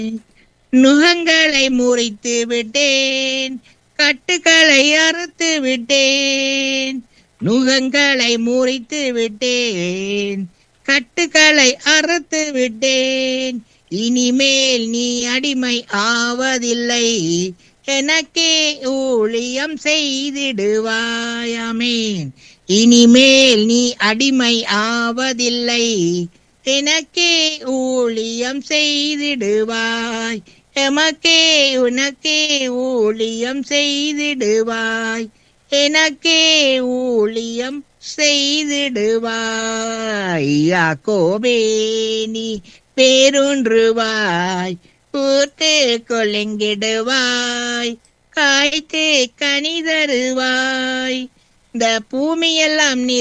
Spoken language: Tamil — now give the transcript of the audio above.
நுகங்களை முறித்து விட்டேன், கட்டுகளை அறுத்து விட்டேன். நுகங்களை முறித்து விட்டேன், கட்டுகளை அறுத்து விட்டேன். இனிமேல் நீ அடிமை ஆவதில்லை, எனக்கே ஊழியம் செய்திடுவாய். ஆமென். இனிமேல் நீ அடிமை ஆவதில்லை, எனக்கே ஊழியம் செய்திடுவாய். எமக்கே உனக்கே ஊழியம் செய்திடுவாய், எனக்கே ஊழியம் செய்திடுவாய். யாக்கோபே நீ பேரொன்றுவாய், பூத்து கொள்ளைங்கிடுவாய், காய்த்து கனி தருவாய். இந்த பூமியெல்லாம் நீ